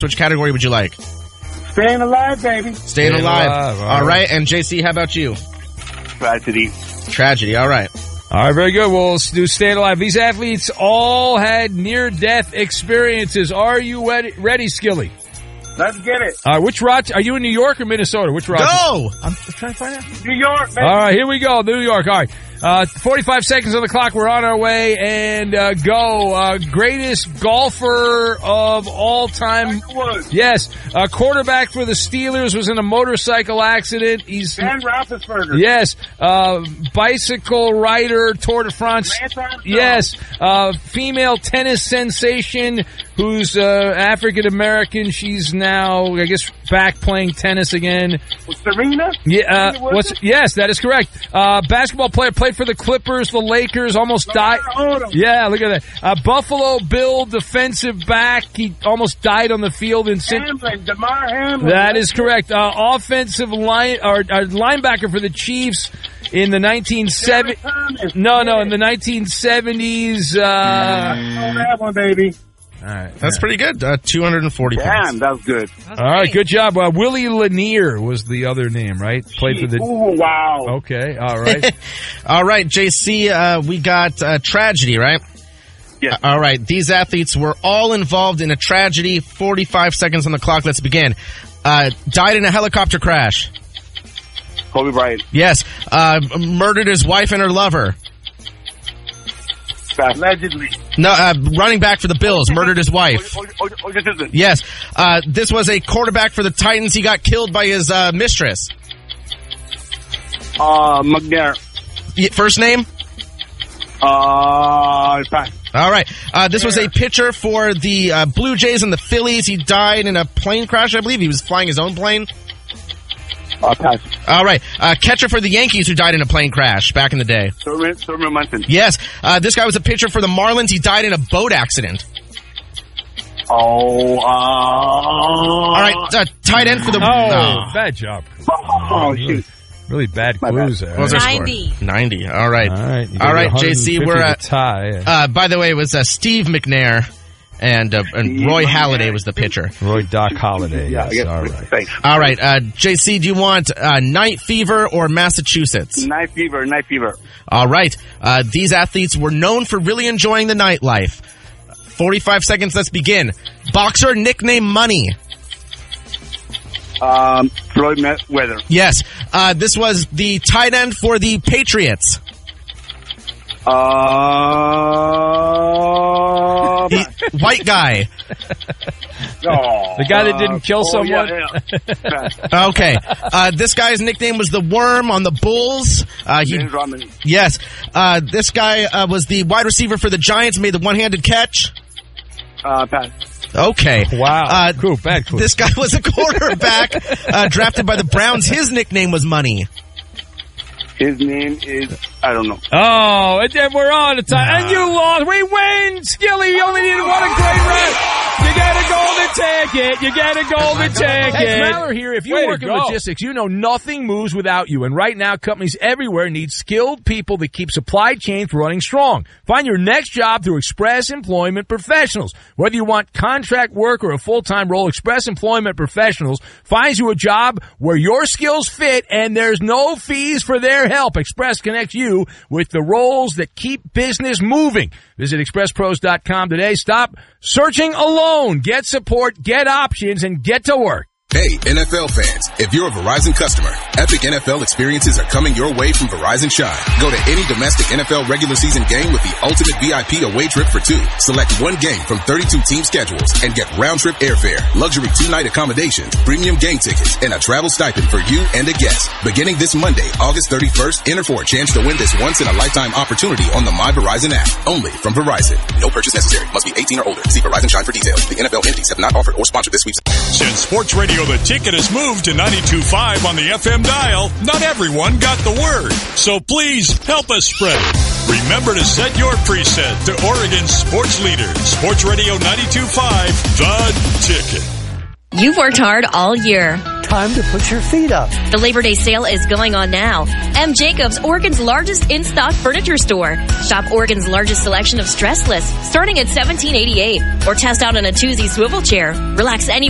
Which category would you like? Staying alive, baby. Staying alive. All right. And JC, how about you? Tragedy. All right. All right, very good. We'll do Staying Alive. These athletes all had near-death experiences. Are you ready, Skilly? Let's get it. Which Rochester? Are you in New York or Minnesota? Which Rochester? Go! I'm trying to find out. New York, baby. All right, here we go. New York. All right. 45 seconds on the clock. We're on our way. And go. Greatest golfer of all time. Yes. Quarterback for the Steelers was in a motorcycle accident. He's Ben Roethlisberger. Yes. Bicycle rider, Tour de France. Yes. Female tennis sensation who's African American. She's now, I guess, back playing tennis again. Serena? Yeah. Yes, that is correct. Basketball player played for the Clippers, the Lakers, almost died. Yeah, look at that. Buffalo Bill defensive back. He almost died on the field in DeMar Hamlin. That is correct. Offensive line or linebacker for the Chiefs in the 1970s. No, in the 1970s. That one, baby. All right. That's pretty good. 240 points. Damn, that was good. All right, good job. Willie Lanier was the other name, right? Played for the... Oh, wow. Okay, all right. All right, JC, we got tragedy, right? Yes. All right, these athletes were all involved in a tragedy. 45 seconds on the clock. Let's begin. Died in a helicopter crash. Kobe Bryant. Yes. Murdered his wife and her lover. Allegedly. No, running back for the Bills, murdered his wife. Yes. This was a quarterback for the Titans. He got killed by his mistress. McNair. First name? Pass. All right. This was a pitcher for the Blue Jays and the Phillies. He died in a plane crash, I believe. He was flying his own plane. Pass. All right. Catcher for the Yankees who died in a plane crash back in the day. Thurman Munson. Yes. This guy was a pitcher for the Marlins. He died in a boat accident. All right. Tight end for the... Bad job. Oh, shoot. Really bad clues there. What was our 90. score? 90. All right. All right, JC, we're at... tie. by the way, it was Steve McNair. And Roy Halladay was the pitcher. Roy Doc Halladay. Yes. All right. Thanks. All right. JC, do you want Night Fever or Massachusetts? Night Fever. All right. These athletes were known for really enjoying the nightlife. 45 seconds. Let's begin. Boxer nickname Money. Floyd Mayweather. Yes. This was the tight end for the Patriots. White guy. The guy that didn't kill someone? Yeah. Okay. This guy's nickname was the Worm on the Bulls. Yes. This guy was the wide receiver for the Giants, made the one-handed catch. Pass. Okay. Wow. Cool. Bad clue. This guy was a quarterback drafted by the Browns. His nickname was Money. His name is, I don't know. Oh, and then we're on the time. And you lost. We win, Skilly. You only needed one. A great run. You get a golden ticket. You get a golden ticket. Hey, Smaller here. If you work in logistics, you know nothing moves without you. And right now, companies everywhere need skilled people that keep supply chains running strong. Find your next job through Express Employment Professionals. Whether you want contract work or a full-time role, Express Employment Professionals finds you a job where your skills fit and there's no fees for their help. Express connects you with the roles that keep business moving. Visit expresspros.com today. Stop searching alone. Get support, get options, and get to work. Hey, NFL fans, if you're a Verizon customer, epic NFL experiences are coming your way from Verizon Shine. Go to any domestic NFL regular season game with the ultimate VIP away trip for two. Select one game from 32 team schedules and get round-trip airfare, luxury two-night accommodations, premium game tickets, and a travel stipend for you and a guest. Beginning this Monday, August 31st, enter for a chance to win this once-in-a-lifetime opportunity on the My Verizon app. Only from Verizon. No purchase necessary. Must be 18 or older. See Verizon Shine for details. The NFL entities have not offered or sponsored this sweepstakes. Since Sports Radio The Ticket has moved to 92.5 on the FM dial, not everyone got the word. So please help us spread it. Remember to set your preset to Oregon's sports leader, Sports Radio 92.5, The Ticket. You've worked hard all year. Time to put your feet up. The Labor Day sale is going on now. M. Jacobs, Oregon's largest in-stock furniture store. Shop Oregon's largest selection of stressless, starting at $17.88. Or test out on a Tuesday swivel chair. Relax anywhere.